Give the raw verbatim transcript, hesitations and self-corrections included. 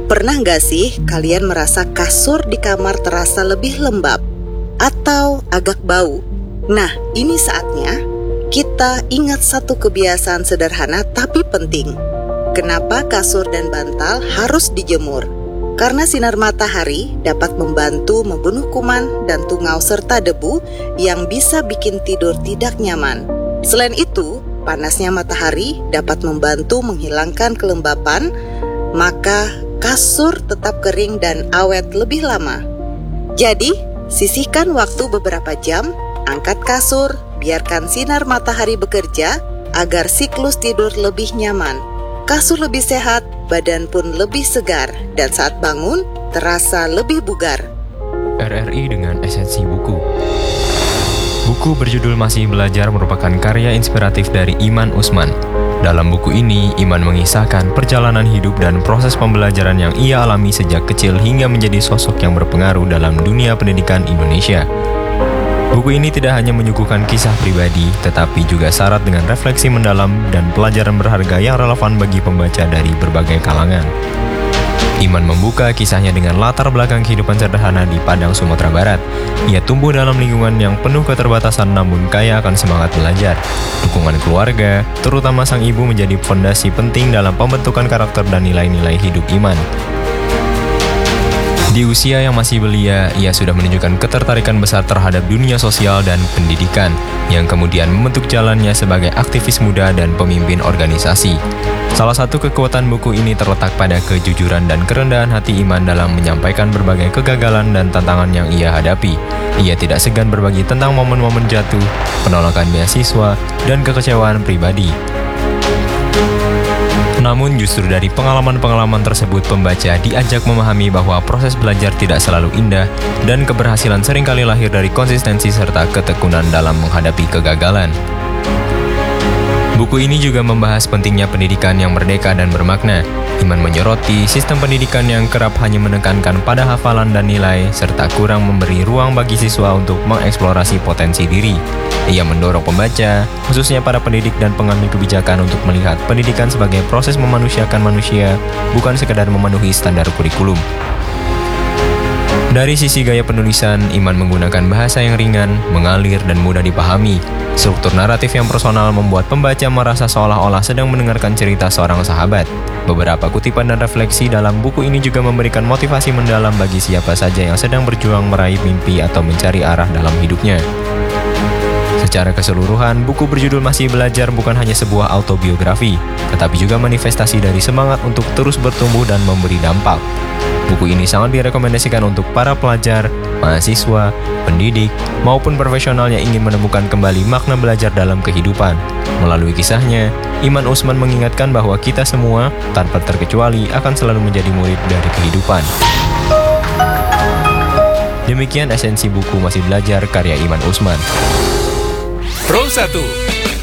Pernah nggak sih kalian merasa kasur di kamar terasa lebih lembab atau agak bau? Nah, ini saatnya kita ingat satu kebiasaan sederhana tapi penting. Kenapa kasur dan bantal harus dijemur? Karena sinar matahari dapat membantu membunuh kuman dan tungau serta debu yang bisa bikin tidur tidak nyaman. Selain itu, panasnya matahari dapat membantu menghilangkan kelembapan, maka kasur tetap kering dan awet lebih lama. Jadi, sisihkan waktu beberapa jam, angkat kasur, biarkan sinar matahari bekerja agar siklus tidur lebih nyaman. Kasur lebih sehat, badan pun lebih segar, dan saat bangun terasa lebih bugar. R R I dengan esensi buku. Buku berjudul Masih Belajar merupakan karya inspiratif dari Iman Usman. Dalam buku ini, Iman mengisahkan perjalanan hidup dan proses pembelajaran yang ia alami sejak kecil hingga menjadi sosok yang berpengaruh dalam dunia pendidikan Indonesia. Buku ini tidak hanya menyuguhkan kisah pribadi, tetapi juga syarat dengan refleksi mendalam dan pelajaran berharga yang relevan bagi pembaca dari berbagai kalangan. Iman membuka kisahnya dengan latar belakang kehidupan sederhana di Padang, Sumatera Barat. Ia tumbuh dalam lingkungan yang penuh keterbatasan namun kaya akan semangat belajar. Dukungan keluarga, terutama sang ibu, menjadi fondasi penting dalam pembentukan karakter dan nilai-nilai hidup Iman. Di usia yang masih belia, ia sudah menunjukkan ketertarikan besar terhadap dunia sosial dan pendidikan, yang kemudian membentuk jalannya sebagai aktivis muda dan pemimpin organisasi. Salah satu kekuatan buku ini terletak pada kejujuran dan kerendahan hati Iman dalam menyampaikan berbagai kegagalan dan tantangan yang ia hadapi. Ia tidak segan berbagi tentang momen-momen jatuh, penolakan beasiswa, dan kekecewaan pribadi. Namun justru dari pengalaman-pengalaman tersebut pembaca diajak memahami bahwa proses belajar tidak selalu indah dan keberhasilan seringkali lahir dari konsistensi serta ketekunan dalam menghadapi kegagalan. Buku ini juga membahas pentingnya pendidikan yang merdeka dan bermakna. Iman menyoroti sistem pendidikan yang kerap hanya menekankan pada hafalan dan nilai, serta kurang memberi ruang bagi siswa untuk mengeksplorasi potensi diri. Ia mendorong pembaca, khususnya para pendidik dan pengambil kebijakan, untuk melihat pendidikan sebagai proses memanusiakan manusia, bukan sekadar memenuhi standar kurikulum. Dari sisi gaya penulisan, Iman menggunakan bahasa yang ringan, mengalir, dan mudah dipahami. Struktur naratif yang personal membuat pembaca merasa seolah-olah sedang mendengarkan cerita seorang sahabat. Beberapa kutipan dan refleksi dalam buku ini juga memberikan motivasi mendalam bagi siapa saja yang sedang berjuang meraih mimpi atau mencari arah dalam hidupnya. Secara keseluruhan, buku berjudul Masih Belajar bukan hanya sebuah autobiografi, tetapi juga manifestasi dari semangat untuk terus bertumbuh dan memberi dampak. Buku ini sangat direkomendasikan untuk para pelajar, mahasiswa, pendidik, maupun profesional yang ingin menemukan kembali makna belajar dalam kehidupan. Melalui kisahnya, Iman Usman mengingatkan bahwa kita semua, tanpa terkecuali, akan selalu menjadi murid dari kehidupan. Demikian esensi buku Masih Belajar karya Iman Usman. Pro satu